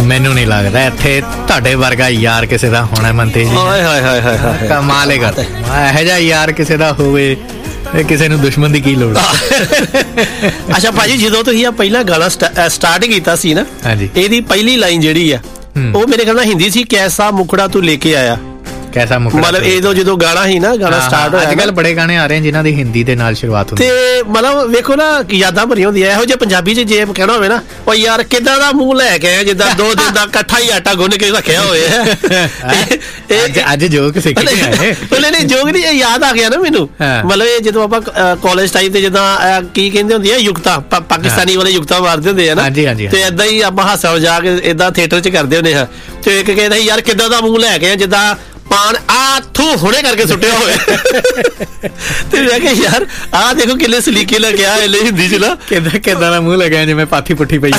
ਮੈਨੂੰ ਨਹੀਂ ਲੱਗਦਾ ਇੱਥੇ ਤੁਹਾਡੇ ਵਰਗਾ ਯਾਰ ਕਿਸੇ ਦਾ ਹੋਣਾ ਮੰਤੇ ਜੀ। ਹਾਏ ਹਾਏ ਹਾਏ ਹਾਏ ਕਮਾਲ ਹੀ ਕਰ, ਇਹੋ ਜਿਹਾ ਯਾਰ ਕਿਸੇ ਦਾ ਹੋਵੇ, ਕਿਸੇ ਨੂੰ ਦੁਸ਼ਮਣ ਦੀ ਕੀ ਲੋੜ। ਅੱਛਾ ਭਾਜੀ, ਜਦੋਂ ਤੁਸੀਂ ਆ ਪਹਿਲਾ ਗਾਣਾ ਸਟਾਰਟ ਕੀਤਾ ਸੀ ਨਾ, ਹਾਂਜੀ, ਇਹਦੀ ਪਹਿਲੀ ਲਾਈਨ ਜਿਹੜੀ ਆ ਉਹ ਮੇਰੇ ਖਿਆਲ ਨਾਲ ਹਿੰਦੀ ਸੀ, ਕੈਸਾ ਮੁਖੜਾ ਤੂੰ ਲੈ ਕੇ ਆਇਆ। ਕੈਸਾ ਮੁਖੜਾ, ਮਤਲਬ ਇਹ ਜਦੋਂ ਗਾਣਾ ਸੀ ਨਾ, ਗਾਣਾ ਸਟਾਰਟ ਹੋਇਆ, ਅੱਜ ਕੱਲ ਬੜੇ ਗਾਣੇ ਆ ਰਹੇ ਜਿਨ੍ਹਾਂ ਦੀ ਹਿੰਦੀ ਦੇ ਨਾਲ ਸ਼ੁਰੂਆਤ ਹੁੰਦੀ ਤੇ ਮਤਲਬ ਵੇਖੋ ਨਾ ਯਾਦਾਂ ਭਰੀਆਂ ਹੁੰਦੀਆਂ। ਇਹੋ ਜਿਹੇ ਪੰਜਾਬੀ ਚ ਜੇ ਕਹਿਣਾ ਹੋਵੇ ਨਾ, ਉਹ ਯਾਰ ਕਿੱਦਾਂ ਦਾ ਮੂੰਹ ਲੈ ਕੇ ਆਇਆ, ਜਿੱਦਾਂ 2 ਦਿਨ ਦਾ ਇਕੱਠਾ ਹੀ ਆਟਾ ਗੁੰਨ ਕੇ ਰੱਖਿਆ ਹੋਵੇ। ਅੱਜ ਜੋਕ ਸਿੱਖ ਕੇ ਆਏ। ਨਹੀਂ ਜੋਕ ਨਹੀਂ, ਇਹ ਯਾਦ ਆ ਗਿਆ ਨਾ ਮੈਨੂੰ। ਮਤਲਬ ਇਹ ਜਦੋਂ ਆਪਾਂ ਕਾਲਜ ਟਾਈਮ ਤੇ ਜਿੱਦਾਂ ਕੀ ਕਹਿੰਦੇ ਹੁੰਦੀ ਆ, ਯੁਕਤਾ, ਪਾਕਿਸਤਾਨੀ ਵਾਲੇ ਯੁਕਤਾ ਮਾਰਦੇ ਹੁੰਦੇ ਆ ਨਾ, ਤੇ ਏਦਾਂ ਹੀ ਆਪਾਂ ਹਾਸਾ ਮਜ਼ਾਕ ਏਦਾਂ ਥੀਏਟਰ ਚ ਕਰਦੇ ਹੁੰਦੇ ਆ। ਤੇ ਇੱਕ ਕਹਿੰਦਾ ਯਾਰ ਕਿੱਦਾਂ ਦਾ ਮੂੰਹ ਲੈ ਕੇ ਆਇਆ, ਜਿੱਦਾਂ ਪਾਨ ਥੂ ਹੁਣੇ ਕਰਕੇ ਸੁੱਟਿਆ ਹੋਵੇ। ਤੇ ਮੈਂ ਕਿਹਾ ਯਾਰ ਆਹ ਦੇਖੋ ਕਿੰਨੇ ਸਲੀਕੇ ਲੱਗਿਆ ਇਹਲੇ ਹਿੰਦੀ ਚ ਨਾ, ਕਿੱਦਾਂ ਦਾ ਮੂੰਹ ਲੱਗਿਆ ਜਿਵੇਂ ਪਾਥੀ ਪੁੱਠੀ ਪਈ।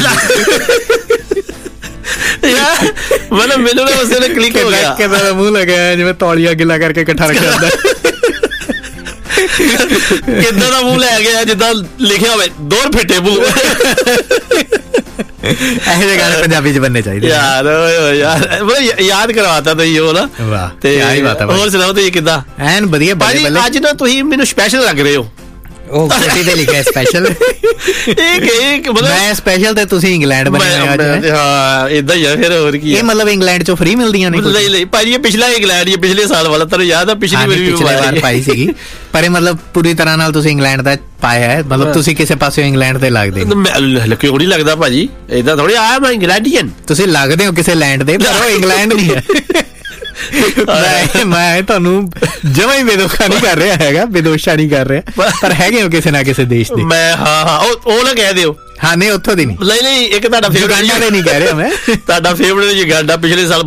ਯਾਰ ਮਤਲਬ ਮੈਨੂੰ ਨਾ ਉਸੇ ਨੇ ਕਲਿੱਕ ਹੋ ਗਿਆ, ਕਿੱਦਾਂ ਦਾ ਮੂੰਹ ਲੱਗਿਆ ਜਿਵੇਂ ਤੌਲੀਆ ਗਿੱਲਾ ਕਰਕੇ ਇਕੱਠਾ ਰੱਖਿਆ ਹੁੰਦਾ। ਕਿੱਦਾਂ ਦਾ ਮੂੰਹ ਲੈ ਗਿਆ ਜਿੱਦਾਂ ਲਿਖਿਆ ਹੋਵੇ 2 ਫਿੱਟੇ ਮੂੰਹ। ਇਹੋ ਜਿਹੇ ਗਾਣੇ ਪੰਜਾਬੀ ਚ ਬਣਨੇ ਚਾਹੀਦੇ ਯਾਰ। ਯਾਰ ਬੜਾ ਯਾਦ ਕਰਵਾਤਾ ਤੁਸੀਂ ਉਹ ਨਾ। ਵਾਹ, ਤੇ ਹੋਰ ਸੁਣਾਓ ਤੁਸੀਂ ਕਿੱਦਾਂ? ਐਨ ਵਧੀਆ ਭਾਜੀ। ਅੱਜ ਨਾ ਤੁਸੀਂ ਮੈਨੂੰ ਸਪੈਸ਼ਲ ਲੱਗ ਰਹੇ ਹੋ। ਉਹ ਕੋਟੀ ਤੇ ਲਿਖਿਆ ਸਪੈਸ਼ਲ। ਇਹ ਮਤਲਬ ਮੈਂ ਸਪੈਸ਼ਲ ਤੇ ਤੁਸੀਂ ਇੰਗਲੈਂਡ ਬਣੇ ਹੋਏ ਅੱਜ। ਹਾਂ ਇਦਾਂ ਹੀ ਆ ਫਿਰ, ਹੋਰ ਕੀ। ਇਹ ਮਤਲਬ ਇੰਗਲੈਂਡ ਚੋਂ ਫ੍ਰੀ ਮਿਲਦੀਆਂ ਨੇ? ਨਹੀਂ ਭਾਜੀ, ਇਹ ਪਿਛਲਾ ਇੰਗਲੈਂਡ ਹੀ, ਪਿਛਲੇ ਸਾਲ ਵਾਲਾ ਤੁਹਾਨੂੰ ਯਾਦ ਆ? ਪਿਛਲੀ ਵਾਰ ਪਾਈ ਸੀਗੀ, ਪਰ ਇਹ ਮਤਲਬ ਪੂਰੀ ਤਰ੍ਹਾਂ ਨਾਲ ਤੁਸੀਂ ਇੰਗਲੈਂਡ ਦਾ ਪਾਇਆ ਹੈ। ਮਤਲਬ ਤੁਸੀਂ ਕਿਸੇ ਪਾਸੇ ਇੰਗਲੈਂਡ ਤੇ ਲੱਗਦੇ ਕਿਉਂ ਨਹੀਂ ਲੱਗਦਾ ਭਾਜੀ? ਏਦਾਂ ਥੋੜੀ ਆਇਆ ਮੈਂ ਇੰਗਲੈਂਡੀਅਨ। ਤੁਸੀਂ ਲੱਗਦੇ ਹੋ ਕਿਸੇ ਲੈਂਡ ਦੇ, ਪਰ ਉਹ ਇੰਗਲੈਂਡ ਨਹੀਂ ਹੈ। ਮੈਂ ਤੁਹਾਨੂੰ ਜਮਾਂ ਹੀ ਬੇਦੋਸ਼ਾ ਨਹੀਂ ਕਰ ਰਿਹਾ ਹੈਗਾ, ਬੇਦੋਸ਼ਾ ਨਹੀਂ ਕਰ ਰਿਹਾ, ਪਰ ਹੈਗੇ ਹੋ ਕਿਸੇ ਨਾ ਕਿਸੇ ਦੇਸ਼ ਦੇ। ਮੈਂ ਹਾਂ ਉਹ ਨਾ ਕਹਿ ਦਿਓ। ਹਾਂ ਨਹੀਂ, ਉੱਥੋਂ ਦੀ ਨਹੀਂ। ਨਹੀਂ ਇੱਕ ਤੁਹਾਡਾ ਫੇਵਰਟ ਨਹੀਂ ਕਹਿ ਰਿਹਾ ਮੈਂ, ਤੁਹਾਡਾ ਫੇਵਰਟ ਯੁਗਾਂਡਾ ਪਿਛਲੇ ਸਾਲ